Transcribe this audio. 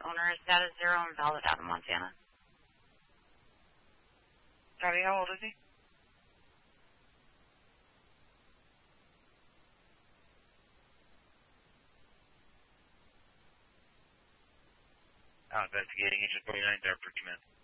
owner is status 0 and valid out of Montana. Howdy, how old is he? Investigating Agent 49 there for command.